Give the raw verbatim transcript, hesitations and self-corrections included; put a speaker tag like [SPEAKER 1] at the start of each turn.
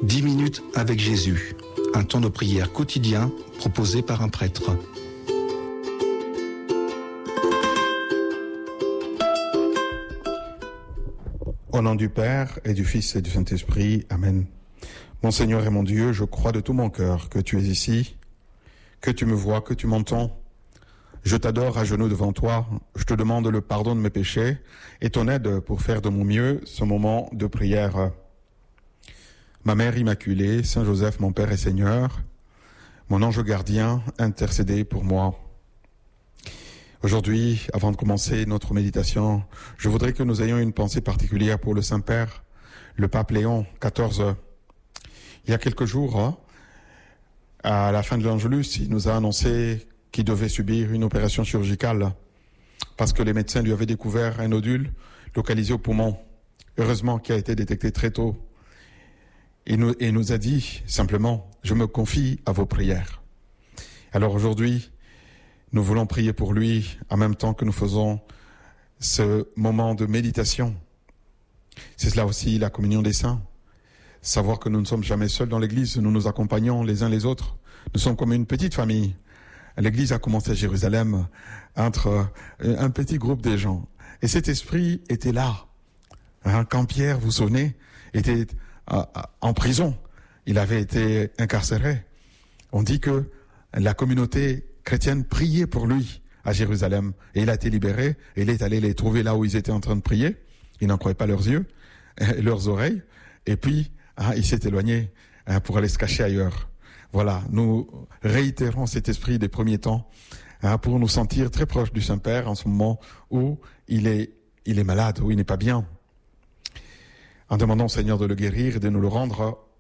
[SPEAKER 1] dix minutes avec Jésus, un temps de prière quotidien proposé par un prêtre.
[SPEAKER 2] Au nom du Père et du Fils et du Saint-Esprit, Amen. Mon Seigneur et mon Dieu, je crois de tout mon cœur que tu es ici, que tu me vois, que tu m'entends. Je t'adore à genoux devant toi, je te demande le pardon de mes péchés et ton aide pour faire de mon mieux ce moment de prière. Ma Mère Immaculée, Saint Joseph, mon Père et Seigneur, mon ange gardien, intercédez pour moi. Aujourd'hui, avant de commencer notre méditation, je voudrais que nous ayons une pensée particulière pour le Saint-Père, le pape Léon quatorze. Il y a quelques jours, hein, à la fin de l'Angelus, il nous a annoncé qu'il devait subir une opération chirurgicale parce que les médecins lui avaient découvert un nodule localisé au poumon, heureusement qui a été détecté très tôt. Il nous, il nous a dit simplement, je me confie à vos prières. Alors aujourd'hui, nous voulons prier pour lui en même temps que nous faisons ce moment de méditation. C'est cela aussi la communion des saints. Savoir que nous ne sommes jamais seuls dans l'église, nous nous accompagnons les uns les autres. Nous sommes comme une petite famille. L'église a commencé à Jérusalem entre un petit groupe de gens. Et cet esprit était là. Hein, quand Pierre, vous vous souvenez, était en prison, il avait été incarcéré. On dit que la communauté chrétienne priait pour lui à Jérusalem. Et il a été libéré, et il est allé les trouver là où ils étaient en train de prier. Ils n'en croyaient pas leurs yeux, leurs oreilles. Et puis, hein, il s'est éloigné hein, pour aller se cacher ailleurs. Voilà, nous réitérons cet esprit des premiers temps hein, pour nous sentir très proches du Saint-Père en ce moment où il est, il est malade, où il n'est pas bien. En demandant au Seigneur de le guérir et de nous le rendre